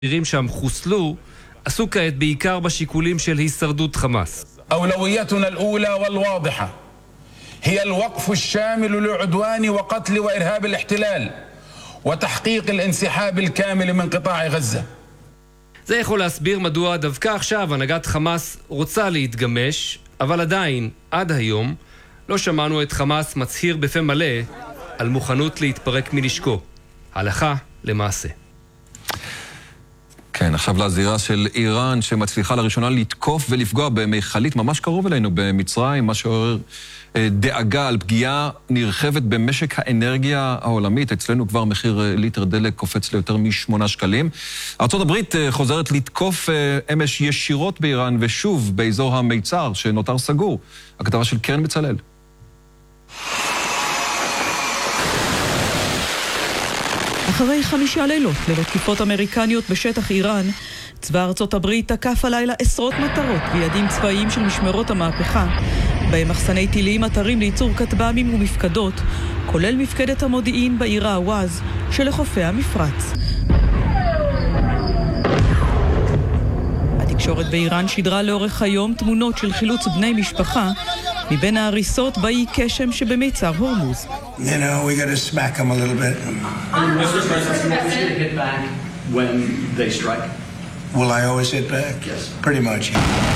בכירים שם חוסלו, עשו כעת בעיקר בשיקולים של הישרדות חמאס. أولويتنا الأولى والواضحة هي الوقف الشامل لعدوان وقتل وإرهاب الاحتلال وتحقيق الانسحاب الكامل من قطاع غزة. זה יכול להסביר מדוע דווקא עכשיו הנהגת חמאס רוצה להתגמש, אבל עדיין, עד היום, לא שמענו את חמאס מצהיר בפה מלא על מוכנות להתפרק מנשקו. הלכה למעשה. כן, עכשיו לזירה של איראן שמצליחה לראשונה לתקוף ולפגוע במכלית ממש קרוב אלינו במצרים, מה שעורר דאגה על פגיעה נרחבת במשק האנרגיה העולמית. אצלנו כבר מחיר ליטר דלק קופץ ליותר מ8 שקלים. ארצות הברית חוזרת לתקוף אמש ישירות באיראן ושוב באזור המיצר שנותר סגור. הכתבה של קרן בצלאל. אחרי 5 לילות לתקיפות אמריקניות בשטח איראן, צבא ארצות הברית תקף הלילה עשרות מטרות ויעדים צבאיים של משמרות המהפכה, בהם מחסני טילים, אתרים לייצור כטב"מים ומפקדות, כולל מפקדת המודיעין בעיר העווז שלחופי המפרץ. התקשורת באיראן שידרה לאורך היום תמונות של חילוץ בני משפחה מבין ההריסות באי קשם שבמיצר הורמוז. You know, we got to smack them a little bit. Mr. President, hit back when they strike. Will I always hit back? Yes. Pretty much.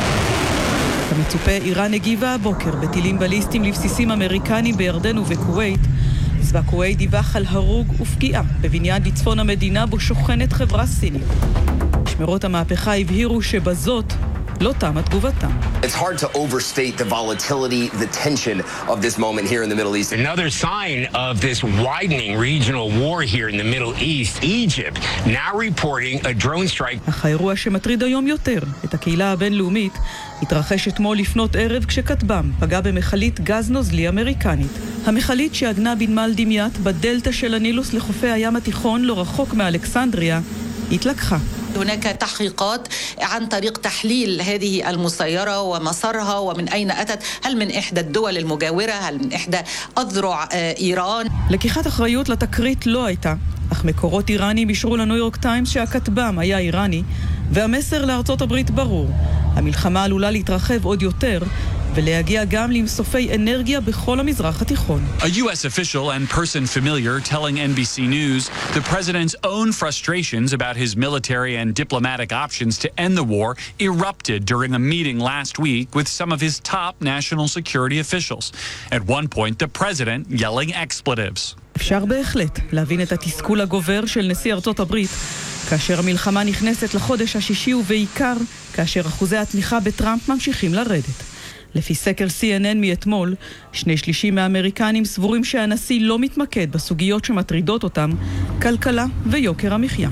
כמצופה, איראן הגיבה הבוקר בטילים בליסטיים לבסיסים אמריקנים בירדן ובכווית. צבא כווית דיווח על הרוג ופגיעה בבניין בצפון המדינה בו שוכנת חברה סינית. משמרות המהפכה הבהירו שבזאת לא תמה תגובתם. It's hard to overstate the volatility, the tension of this moment here in the Middle East. Another sign of this widening regional war here in the Middle East, Egypt now reporting a drone strike. אך האירוע שמטריד היום יותר את הקהילה הבינלאומית התרחש אתמול לפנות ערב כשכטב"ם פגע במכלית גז נוזלי אמריקנית. המכלית שעגנה בנמל דמיית בדלטה של הנילוס לחופי הים התיכון לא רחוק מאלכסנדריה התלקחה. هناك تحقيقات عن طريق تحليل هذه المسيرة ومسارها ومن أين أتت، هل من إحدى الدول المجاورة، هل من إحدى أذرع إيران. לקיחת אחריות לתקרית לא הייתה, אך מקורות איראנים אישרו לניו יורק טיימס שהכטב"ם היה איראני, והמסר לארצות הברית ברור. המלחמה עלולה להתרחב עוד יותר, ולהגיע גם למסופי אנרגיה בכל המזרח התיכון. A U.S. official and person familiar telling NBC News the president's own frustrations about his military and diplomatic options to end the war erupted during a meeting last week with some of his top national security officials. At one point, the president yelling expletives. אפשר בהחלט להבין את התסכול הגובר של נשיא ארצות הברית, כאשר המלחמה נכנסת לחודש השישי ובעיקר כאשר אחוזי התמיכה בטראמפ ממשיכים לרדת. לפי סקר CNN מאתמול, 2/3 מהאמריקנים סבורים שהנשיא לא מתמקד בסוגיות שמטרידות אותם, כלכלה ויוקר המחיה.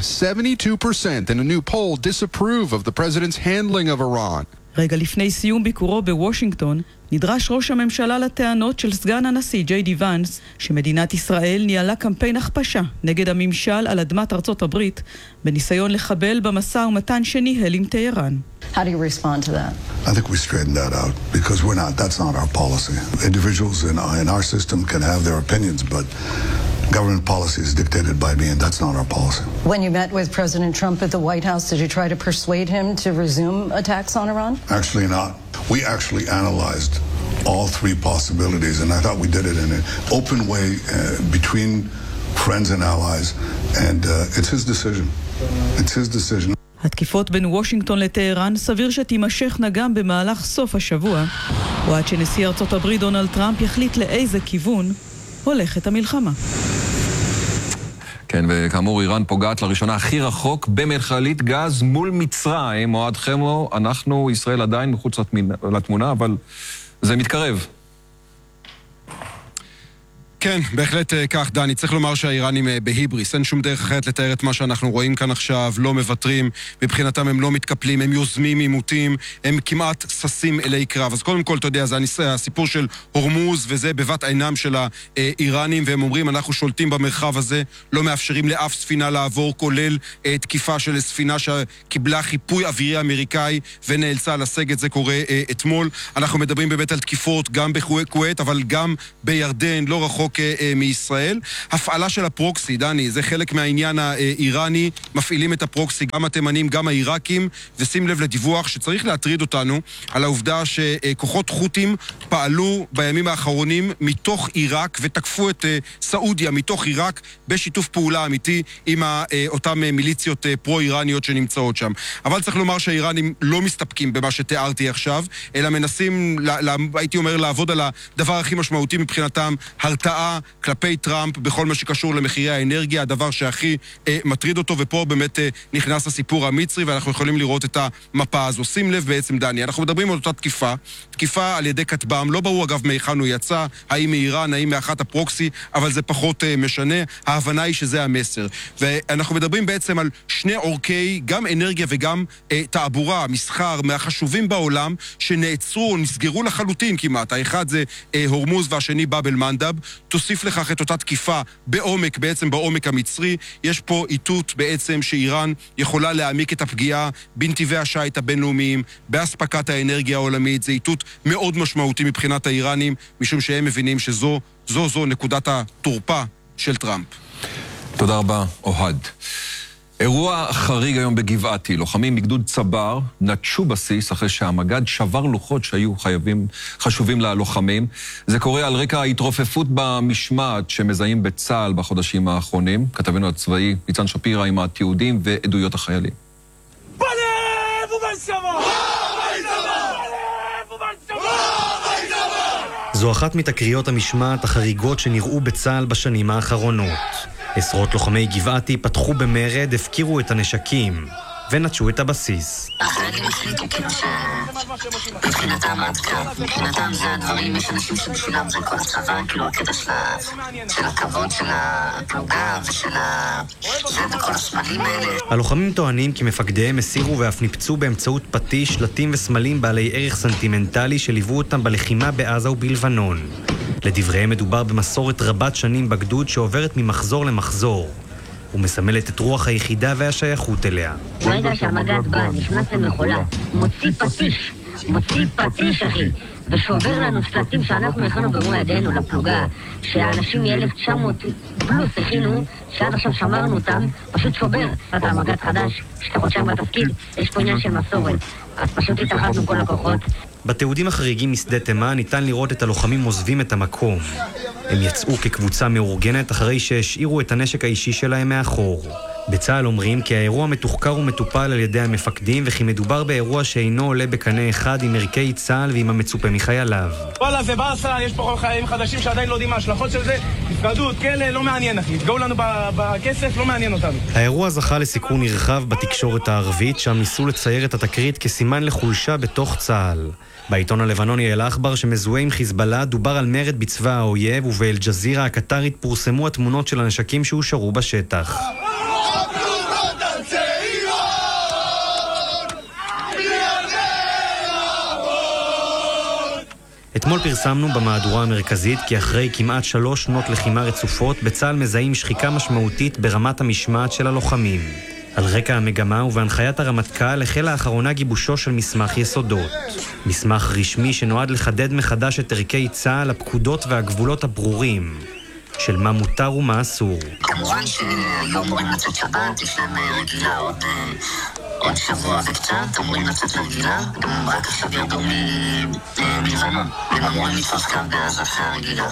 72% in a new poll disapprove of the president's handling of Iran. רגע לפני סיום ביקורו בוושינגטון, נדרש ראש הממשלה לטענות של סגן הנשיא ג'יי די ואנס, שמדינת ישראל ניהלה קמפיין הכפשה נגד הממשל על אדמת ארצות הברית, בניסיון לחבל במשא ומתן שניהל עם טהרן. How do you respond to that? I think we straightened that out because that's not our policy. Individuals in our system can have their opinions, but government policy is dictated by me, and that's not our policy. When you met with President Trump at the White House, did you try to persuade him to resume attacks on Iran? Actually not. We actually analyzed all 3 possibilities, and I thought we did it in an open way between friends and allies, and it's his decision. It's his decision. התקיפות בין וושינגטון לטהרן סביר שתימשכנה גם במהלך סוף השבוע, או עד שנשיא ארצות הברית דונלד טראמפ יחליט לאיזה כיוון הולכת המלחמה. כן, וכאמור איראן פוגעת לראשונה הכי רחוק במכלית גז מול מצרים. מועד חמו, אנחנו, ישראל עדיין מחוץ לתמונה, אבל זה מתקרב. כן, בהחלט כך, דני. צריך לומר שהאיראנים בהיבריס. אין שום דרך אחרת לתאר את מה שאנחנו רואים כאן עכשיו. לא מוותרים, מבחינתם הם לא מתקפלים, הם יוזמים עימותים, הם כמעט ססים אלי קרב. אז קודם כל, אתה יודע, זה הסיפור של הורמוז, וזה בבת עינם של האיראנים, והם אומרים, אנחנו שולטים במרחב הזה, לא מאפשרים לאף ספינה לעבור, כולל תקיפה של ספינה שקיבלה חיפוי אווירי אמריקאי, ונאלצה לסגת. זה קורה אתמול. אנחנו מדברים באמת על תקיפות גם בכווית, אבל גם בירדן, לא רחוק רחוק מישראל. הפעלה של הפרוקסי, דני, זה חלק מהעניין האיראני, מפעילים את הפרוקסי גם התימנים, גם העיראקים, ושים לב לדיווח שצריך להטריד אותנו על העובדה שכוחות חות'ים פעלו בימים האחרונים מתוך עיראק ותקפו את סעודיה מתוך עיראק בשיתוף פעולה אמיתי עם אותם מיליציות פרו-איראניות שנמצאות שם. אבל צריך לומר שהאיראנים לא מסתפקים במה שתיארתי עכשיו, אלא מנסים, הייתי אומר, לעבוד על הדבר הכי משמעותי מבחינתם, הרתעה כלפי טראמפ בכל מה שקשור למחירי האנרגיה, הדבר שהכי מטריד אותו, ופה באמת נכנס הסיפור המצרי, ואנחנו יכולים לראות את המפה הזו. שים לב בעצם, דני, אנחנו מדברים על אותה תקיפה על ידי כטב"ם, לא ברור אגב מהיכן הוא יצא, האם מאיראן, האם מאחת הפרוקסי, אבל זה פחות משנה, ההבנה היא שזה המסר. ואנחנו מדברים בעצם על שני אורכי, גם אנרגיה וגם תעבורה, מסחר, מהחשובים בעולם, שנעצרו, נסגרו לחלוטין כמעט. האחד זה הורמוז והשני באב אל-מנדב. תוסיף לכך את אותה תקיפה בעומק, בעצם בעומק המצרי. יש פה איתות בעצם שאיראן יכולה להעמיק את הפגיעה בנתיבי השייט הבינלאומיים, בהספקת האנרגיה העולמית. זה איתות מאוד משמעותי מבחינת האיראנים, משום שהם מבינים שזו נקודת התורפה של טראמפ. תודה רבה, אוהד. אירוע חריג היום בגבעתי. לוחמים מגדוד צבר נטשו בסיס אחרי שהמג"ד שבר לוחות שהיו חשובים ללוחמים. זה קורה על רקע ההתרופפות במשמעת שמזהים בצה"ל בחודשים האחרונים. כתבנו הצבאי ניצן שפירא עם התיעודים ועדויות החיילים. זו אחת מתקריות המשמעת החריגות שנראו בצה"ל בשנים האחרונות. עשרות לוחמי גבעתי פתחו במרד, הפקירו את הנשקים ונטשו את הבסיס. החיילים החליטו כאילו מבחינתם עד כאן, מבחינתם זה הדברים, יש אנשים שבשבילם זה כל הצבא, כאילו הקטע של הכבוד של הפלוגה זה וכל הסמלים האלה. הלוחמים טוענים כי מפקדיהם הסירו ואף ניפצו באמצעות פטיש, שלטים וסמלים בעלי ערך סנטימנטלי שליוו אותם בלחימה בעזה ובלבנון. לדבריהם מדובר במסורת רבת שנים בגדוד שעוברת ממחזור למחזור. ומסמלת את רוח היחידה והשייכות אליה. ברגע שהמג"ד בא, נכנס למחולה, מוציא פטיש אחי, ושובר לנו שלטים שאנחנו הכנו במו ידינו לפלוגה, שהאנשים מ-1900 פלוס הכינו, שעד עכשיו שמרנו אותם, פשוט שובר. אתה המג"ד חדש, שאתה חודשיים בתפקיד, יש פה עניין של מסורת, אז פשוט התאחדנו כל הכוחות. בתיעודים החריגים משדה תימן ניתן לראות את הלוחמים עוזבים את המקום. הם יצאו כקבוצה מאורגנת אחרי שהשאירו את הנשק האישי שלהם מאחור. בצה"ל אומרים כי האירוע מתוחקר ומטופל על ידי המפקדים וכי מדובר באירוע שאינו עולה בקנה אחד עם ערכי צה"ל ועם המצופה מחייליו. וואלה זה באסה, יש פה חיילים חדשים שעדיין לא יודעים מה ההשלכות של זה. התגדות, כאלה, לא מעניין אחי. התגעו לנו בכסף, לא מעניין אותנו. האירוע זכה לסיקור נרחב בתקשורת הערבית, שם ניסו לצייר את התקרית כסימן לחולשה בתוך צה"ל. בעיתון הלבנוני אל-אחבר שמזוהה עם חיזבאללה דובר על מרד בצבא האויב, ובאל-ג'זירה הקטרית פורסמו התמונות של הנשקים שהושארו בשטח. אתמול פרסמנו במהדורה המרכזית כי אחרי כמעט 3 שנות לחימה רצופות, בצה"ל מזהים שחיקה משמעותית ברמת המשמעת של הלוחמים. על רקע המגמה ובהנחיית הרמטכ"ל החלה האחרונה גיבושו של מסמך יסודות. מסמך רשמי שנועד לחדד מחדש את ערכי צה"ל, הפקודות והגבולות הברורים של מה מותר ומה אסור. כמובן שהיום אמורים לצאת שבת, יש להם רגילה עוד שבוע וקצת, אמורים לצאת לרגילה, גם רק עכשיו ירדו מלבנון, הם אמורים לתפוס קו בעזה אחרי הרגילה.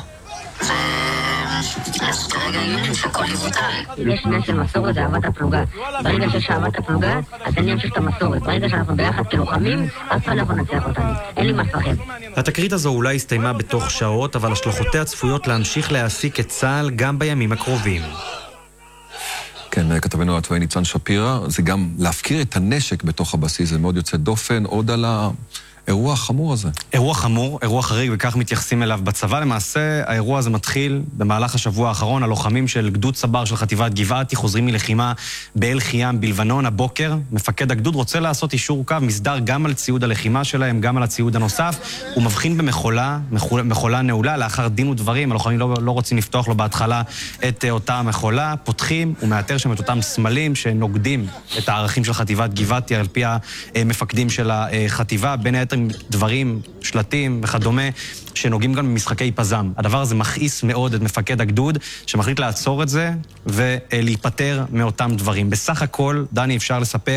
אז כרגע איומים שהכל יבוטל. יש עניין של מסורת זה אהבת הפלוגה. ברגע שיש אהבת הפלוגה, אז אני אמשיך את המסורת. ברגע שאנחנו ביחד כלוחמים, אף פעם לא נצליח אותנו. אין לי מה לפחד. התקרית הזו אולי הסתיימה בתוך שעות, אבל השלכותיה צפויות להמשיך להעסיק את צה"ל גם בימים הקרובים. כן, כתבנו הצבאי ניצן שפירא, זה גם להפקיר את הנשק בתוך הבסיס, זה מאוד יוצא דופן, עוד על האירוע החמור הזה. אירוע חמור, אירוע חריג, וכך מתייחסים אליו בצבא. למעשה, האירוע הזה מתחיל במהלך השבוע האחרון. הלוחמים של גדוד צבר של חטיבת גבעתי חוזרים מלחימה באל חיאם בלבנון הבוקר. מפקד הגדוד רוצה לעשות אישור קו מסדר גם על ציוד הלחימה שלהם, גם על הציוד הנוסף. הוא מבחין במחולה נעולה לאחר דין ודברים. הלוחמים לא רוצים לפתוח לו בהתחלה את אותה מחולה. פותחים ומאתר שם את אותם סמלים שנוגדים את הערכים של חטיבת גבעתי על פי המפקדים של החטיבה. בין היתר כאן דברים, שלטים וכדומה, שנוגעים גם במשחקי פזם. הדבר הזה מכעיס מאוד את מפקד הגדוד, שמחליט לעצור את זה ולהיפטר מאותם דברים. בסך הכל, דני, אפשר לספר